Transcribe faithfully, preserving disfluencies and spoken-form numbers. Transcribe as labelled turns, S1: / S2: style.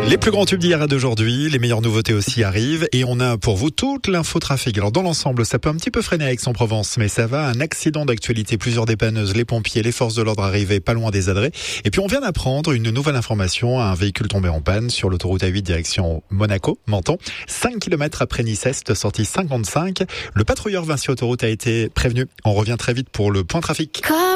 S1: Les plus grands tubes d'hier et d'aujourd'hui, les meilleures nouveautés aussi arrivent et on a pour vous toute l'info trafic. Alors dans l'ensemble, ça peut un petit peu freiner à Aix-en-Provence, mais ça va. Un accident d'actualité, plusieurs dépanneuses, les pompiers, les forces de l'ordre arrivaient pas loin des adrets. Et puis on vient d'apprendre une nouvelle information, un véhicule tombé en panne sur l'autoroute A huit direction Monaco, Menton. cinq kilomètres après Nice-Est, sortie cinquante-cinq. Le patrouilleur Vinci Autoroute a été prévenu. On revient très vite pour le point trafic.